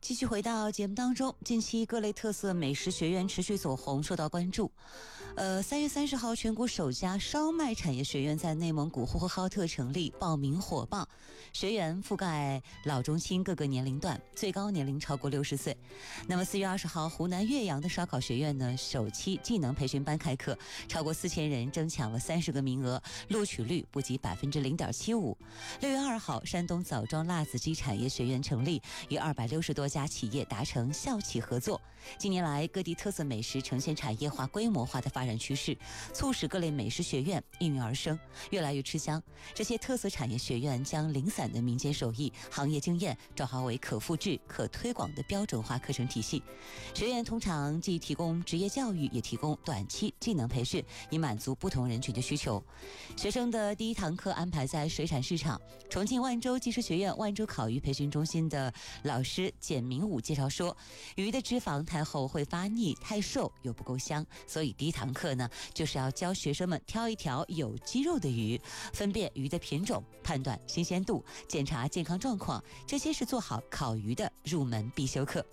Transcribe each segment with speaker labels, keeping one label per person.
Speaker 1: 继续回到节目当中，近期各类特色美食学院持续走红，受到关注。3月30号，全国首家烧麦产业学院在内蒙古呼和浩特成立，报名火爆。学员覆盖老中青各个年龄段，最高年龄超过60岁。那么4月20号，湖南岳阳的烧烤学院呢，首期技能培训班开课，超过4000人争抢了30个名额，录取率不及0.75%。6月2号，山东枣庄辣子鸡产业学院成立，与260多家企业达成校企合作。近年来，各地特色美食呈现产业化、规模化的发展趋势，促使各类美食学院应运而生，越来越吃香。这些特色产业学院将零散的民间手艺、行业经验转化为可复制、可推广的标准化课程体系。学院通常既提供职业教育，也提供短期技能培训，以满足不同人群的需求。学生的第一堂课安排在水产市场。重庆万州技师学院万州烤鱼培训中心的老师简明武介绍说，鱼的脂肪太厚会发腻，太瘦又不够香，所以第一堂课呢，就是要教学生们挑一条有肌肉的鱼，分辨鱼的品种，判断新鲜度，检查健康状况，这些是做好烤鱼的入门必修课。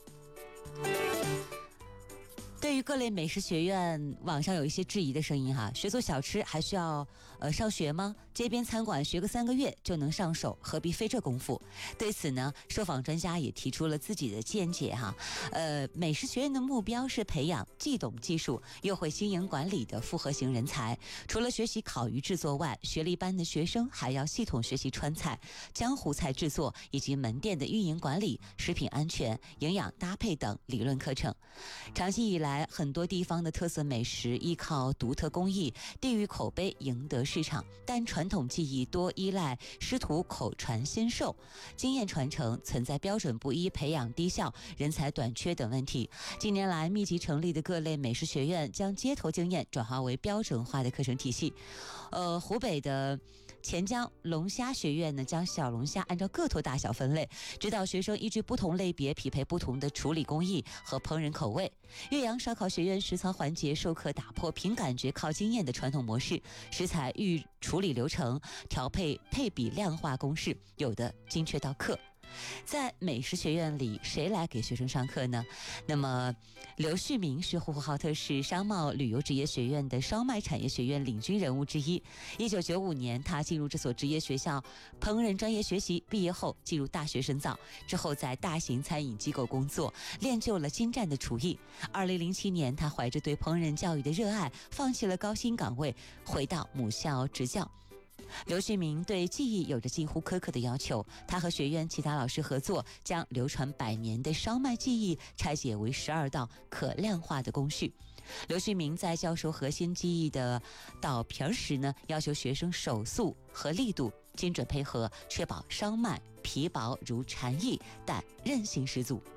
Speaker 1: 对于各类美食学院，网上有一些质疑的声音哈，学做小吃还需要上学吗？街边餐馆学个3个月就能上手，何必费这功夫？对此呢，受访专家也提出了自己的见解哈。美食学院的目标是培养既懂技术又会经营管理的复合型人才。除了学习烤鱼制作外，学历班的学生还要系统学习川菜、江湖菜制作以及门店的运营管理、食品安全、营养搭配等理论课程。长期以来，很多地方的特色美食依靠独特工艺、地域口碑赢得市场，但传统技艺多依赖师徒口传心授，经验传承存在标准不一、培养低效、人才短缺等问题。近年来密集成立的各类美食学院，将街头经验转化为标准化的课程体系。湖北的钱江龙虾学院呢，将小龙虾按照个头大小分类，指导学生依据不同类别匹配不同的处理工艺和烹饪口味。岳阳烧烤学院实操环节授课打破凭感觉靠经验的传统模式，食材预处理流程、调配配比量化公式，有的精确到克。在美食学院里，谁来给学生上课呢？那么刘旭明是呼和浩特市商贸旅游职业学院的烧麦产业学院领军人物之一。1995年，他进入这所职业学校烹饪专业学习，毕业后进入大学深造，之后在大型餐饮机构工作，练就了精湛的厨艺。2007年，他怀着对烹饪教育的热爱，放弃了高薪岗位，回到母校执教。刘旭明对技艺有着近乎苛刻的要求，他和学院其他老师合作，将流传100年的烧麦技艺拆解为12道可量化的工序。刘旭明在教授核心技艺的捣皮时呢，要求学生手速和力度精准配合，确保烧麦皮薄如蝉翼，但韧性十足。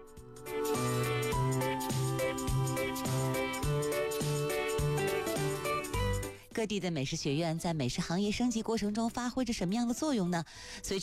Speaker 1: 各地的美食学院在美食行业升级过程中发挥着什么样的作用呢？随